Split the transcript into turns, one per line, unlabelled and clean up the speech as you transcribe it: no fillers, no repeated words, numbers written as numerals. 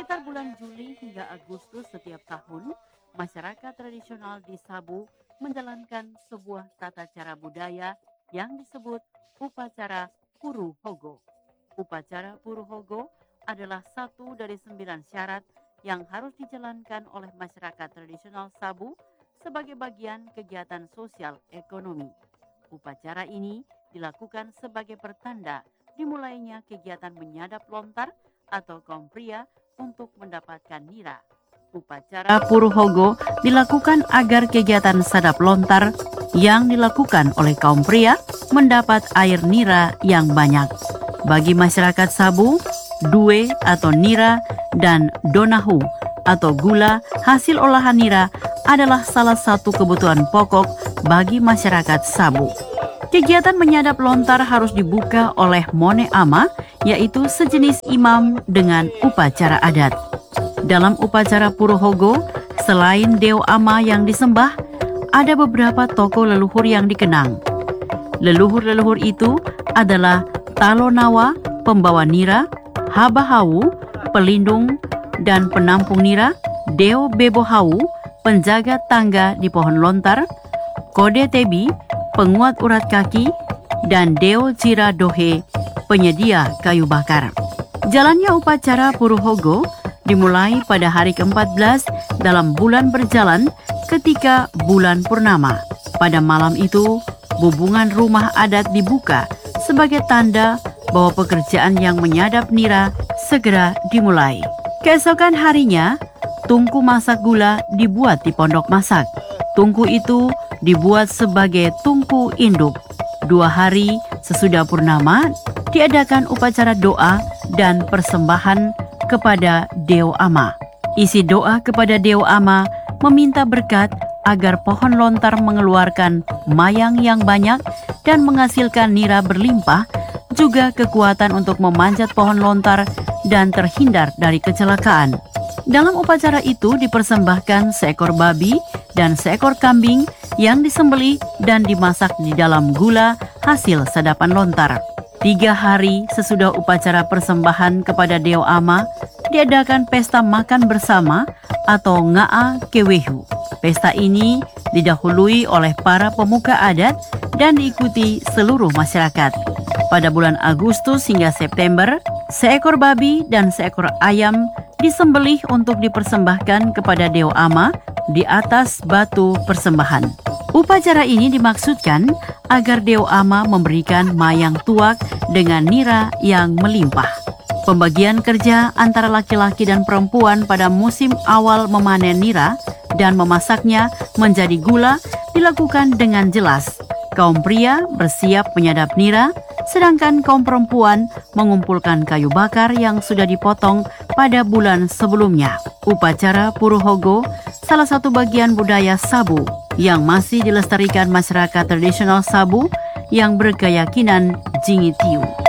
Sekitar bulan Juli hingga Agustus setiap tahun, masyarakat tradisional di Sabu menjalankan sebuah tata cara budaya yang disebut upacara Puruhogo. Upacara Puruhogo adalah satu dari 9 syarat yang harus dijalankan oleh masyarakat tradisional Sabu sebagai bagian kegiatan sosial ekonomi. Upacara ini dilakukan sebagai pertanda dimulainya kegiatan menyadap lontar atau kaum pria untuk mendapatkan nira. Upacara Puruhogo dilakukan agar kegiatan sadap lontar yang dilakukan oleh kaum pria mendapat air nira yang banyak. Bagi masyarakat Sabu, due atau nira dan donahu atau gula hasil olahan nira adalah salah satu kebutuhan pokok bagi masyarakat Sabu. Kegiatan menyadap lontar harus dibuka oleh Mone Ama, yaitu sejenis imam dengan upacara adat. Dalam upacara Puruhogo, selain Deo Ama yang disembah, ada beberapa tokoh leluhur yang dikenang. Leluhur-leluhur itu adalah Talonawa, pembawa nira, Habahawu, pelindung dan penampung nira, Deo Bebohawu, penjaga tangga di pohon lontar, Kode Tebi, penguat urat kaki, dan Deo Jira Dohe, penyedia kayu bakar. Jalannya upacara Puruhogo dimulai pada hari ke-14 dalam bulan berjalan ketika bulan purnama. Pada malam itu, bubungan rumah adat dibuka sebagai tanda bahwa pekerjaan yang menyadap nira segera dimulai. Keesokan harinya, tungku masak gula dibuat di pondok masak. Tungku itu dibuat sebagai tungku induk. 2 hari sesudah purnama, diadakan upacara doa dan persembahan kepada Deo Ama. Isi doa kepada Deo Ama meminta berkat agar pohon lontar mengeluarkan mayang yang banyak dan menghasilkan nira berlimpah, juga kekuatan untuk memanjat pohon lontar dan terhindar dari kecelakaan. Dalam upacara itu dipersembahkan seekor babi dan seekor kambing yang disembelih dan dimasak di dalam gula hasil sadapan lontar. 3 hari sesudah upacara persembahan kepada Deo Ama, diadakan pesta makan bersama atau Nga'a Kewehu. Pesta ini didahului oleh para pemuka adat dan diikuti seluruh masyarakat. Pada bulan Agustus hingga September, seekor babi dan seekor ayam disembelih untuk dipersembahkan kepada Deo Ama di atas batu persembahan. Upacara ini dimaksudkan agar Deo Ama memberikan mayang tuak dengan nira yang melimpah. Pembagian kerja antara laki-laki dan perempuan pada musim awal memanen nira dan memasaknya menjadi gula dilakukan dengan jelas. Kaum pria bersiap menyadap nira, sedangkan kaum perempuan mengumpulkan kayu bakar yang sudah dipotong pada bulan sebelumnya. Upacara Puruhogo salah satu bagian budaya Sabu yang masih dilestarikan masyarakat tradisional Sabu yang berkeyakinan Jingitiu.